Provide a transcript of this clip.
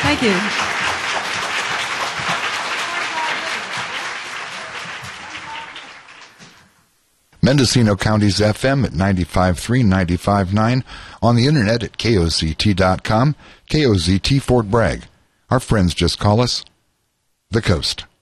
Thank you. Mendocino County's FM at 95.3, 95.9, on the internet at KOZT.com, KOZT Fort Bragg. Our friends just call us The Coast.